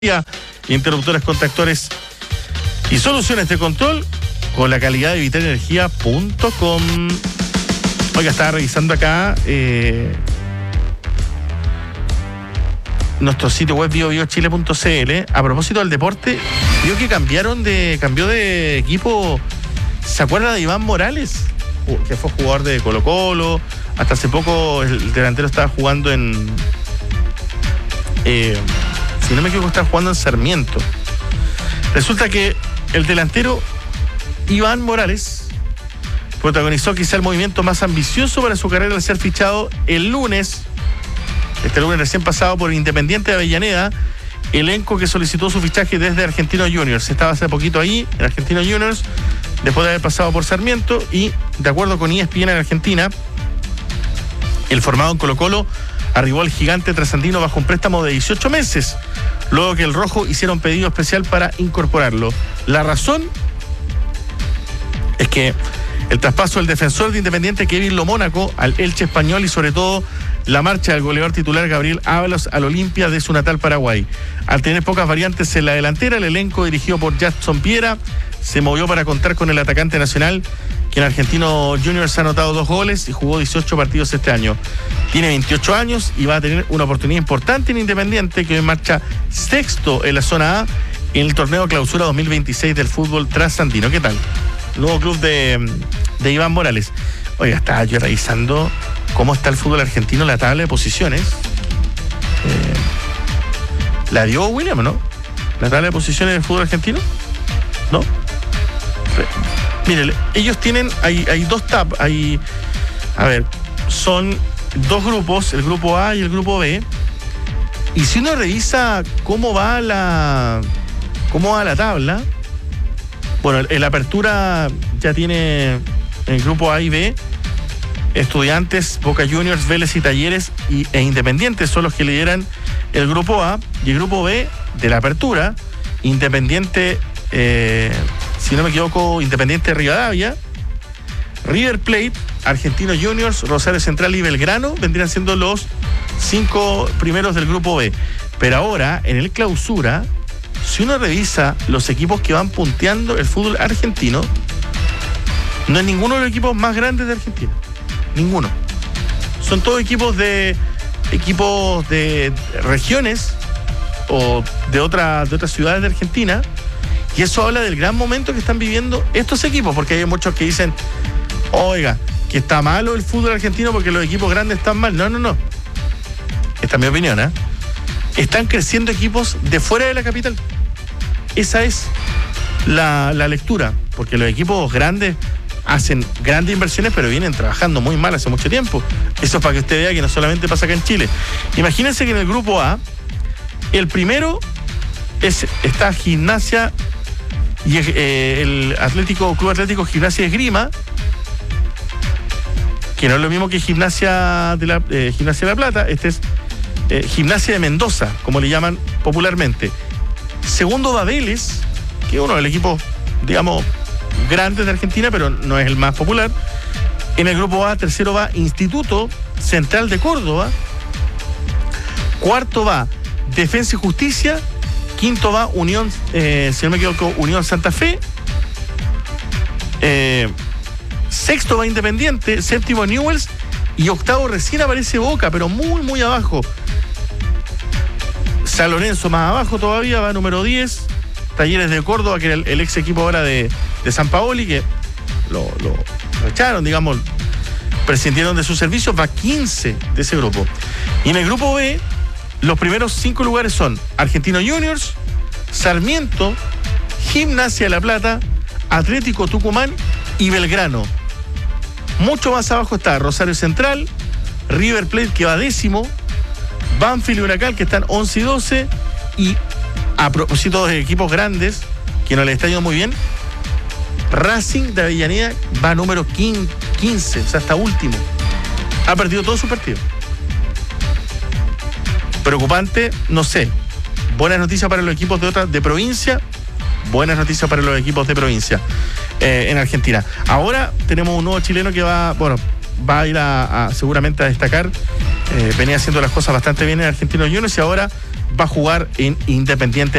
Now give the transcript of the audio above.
Interruptores, contactores y soluciones de control con la calidad de vitalenergia.com. Oiga, estaba revisando acá nuestro sitio web biobiochile.cl. A propósito del deporte, vio que cambió de equipo. ¿Se acuerda de Iván Morales? Que fue jugador de Colo-Colo. Hasta hace poco el delantero estaba jugando en... si no me equivoco, estaba jugando en Sarmiento. Resulta que el delantero Iván Morales protagonizó quizá el movimiento más ambicioso para su carrera al ser fichado el lunes, este lunes recién pasado, por Independiente de Avellaneda, elenco que solicitó su fichaje desde Argentinos Juniors. Estaba hace poquito ahí, en Argentinos Juniors, después de haber pasado por Sarmiento, y de acuerdo con ESPN en Argentina, el formado en Colo-Colo arribó al gigante trasandino bajo un préstamo de 18 meses, luego que el rojo hiciera un pedido especial para incorporarlo. La razón es que el traspaso del defensor de Independiente Kevin Lo Mónaco al Elche español, y sobre todo la marcha del goleador titular Gabriel Ábalos al Olimpia de su natal Paraguay. Al tener pocas variantes en la delantera, el elenco dirigido por Jackson Piera se movió para contar con el atacante nacional, que en Argentinos Juniors ha anotado 2 goles y jugó 18 partidos este año. Tiene 28 años y va a tener una oportunidad importante en Independiente, que hoy marcha sexto en la zona A en el torneo Clausura 2026 del fútbol trasandino. ¿Qué tal? Nuevo club de Iván Morales. Oiga, estaba yo revisando cómo está el fútbol argentino en la tabla de posiciones. ¿La dio William, no? ¿La tabla de posiciones del fútbol argentino? ¿No? Mire, ellos tienen, hay 2 tabs, son 2 grupos, el grupo A y el grupo B, y si uno revisa cómo va la tabla, bueno, en la apertura ya tiene el grupo A y B, Estudiantes, Boca Juniors, Vélez y Talleres e Independientes son los que lideran el grupo A, y el grupo B de la apertura, Independiente, si no me equivoco, Independiente Rivadavia, River Plate, Argentinos Juniors, Rosario Central y Belgrano vendrían siendo los 5 primeros del grupo B. Pero ahora, en el Clausura, si uno revisa los equipos que van punteando el fútbol argentino, no es ninguno de los equipos más grandes de Argentina. Ninguno. Son todos equipos de regiones o de otras ciudades de Argentina. Y eso habla del gran momento que están viviendo estos equipos, porque hay muchos que dicen, oiga, que está malo el fútbol argentino porque los equipos grandes están mal. No. Esta es mi opinión, ¿eh? Están creciendo equipos de fuera de la capital. Esa es la lectura, porque los equipos grandes hacen grandes inversiones, pero vienen trabajando muy mal hace mucho tiempo. Eso es para que usted vea que no solamente pasa acá en Chile. Imagínense que en el grupo A, el primero está Gimnasia y el Club Atlético Gimnasia Esgrima, que no es lo mismo que Gimnasia de La Plata. Este es Gimnasia de Mendoza, como le llaman popularmente. Segundo va Vélez, que es uno de los equipos, digamos, grandes de Argentina, pero no es el más popular. En el grupo A, tercero va Instituto Central de Córdoba. Cuarto va Defensa y Justicia. Quinto va Unión, si no me equivoco, Unión Santa Fe. Sexto va Independiente. Séptimo Newell's. Y octavo recién aparece Boca, pero muy, muy abajo. San Lorenzo más abajo todavía, va número 10. Talleres de Córdoba, que era el ex equipo ahora de San Paoli, que lo echaron, digamos, prescindieron de sus servicios, va 15 de ese grupo. Y en el grupo B, los primeros 5 lugares son Argentinos Juniors, Sarmiento, Gimnasia de La Plata, Atlético Tucumán y Belgrano. Mucho más abajo está Rosario Central, River Plate, que va 10º, Banfield y Huracán, que están 11 y 12, y a propósito de equipos grandes, que no les está yendo muy bien, Racing de Avellaneda va número 15, o sea, hasta último. Ha perdido todos sus partidos. Preocupante, no sé. Buenas noticias para los equipos de provincia. Buenas noticias para los equipos de provincia en Argentina. Ahora tenemos un nuevo chileno que va a ir seguramente a destacar. Venía haciendo las cosas bastante bien en Argentinos Juniors y ahora va a jugar en Independiente